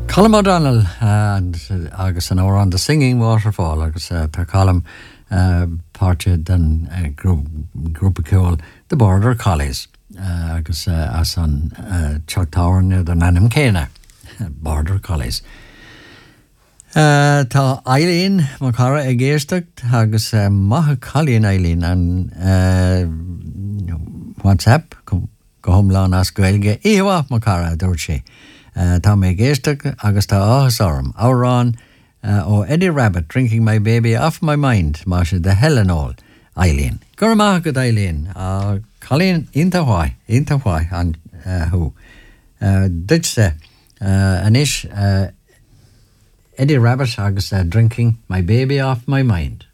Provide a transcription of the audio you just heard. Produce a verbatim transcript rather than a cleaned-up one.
Colm O'Donnell uh, and uh, agus an hour on the Singing Waterfall agus uh, tá Colm uh, páirte den uh, grúp grúpa ceol the Border Collies uh, agus uh, as an uh, teachtáin den anam céine Border Collies. Uh, tá Eileen má cara ag géisteacht agus uh, maithe Colleen Eileen an uh, WhatsApp go thomláin as gaeilge íomha má cara dúirt sé. Uh, tá mé géisteach agus tá áthas orm árán uh, ó Eddie Rabbit drinking my baby off my mind má sé de Hellenol Eileen. Gur maith go Eileen a Colleen inta bháid inta bháid an uh, hu. Uh, Duit sé uh, anis uh, Eddie Rabbit agus uh, drinking my baby off my mind.